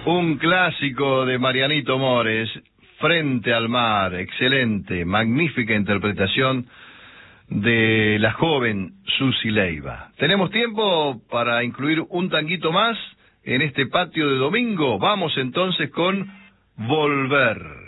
Un clásico de Marianito Mores, Frente al Mar, excelente, magnífica interpretación de la joven Susi Leiva. ¿Tenemos tiempo para incluir un tanguito más en este patio de domingo? Vamos entonces con Volver.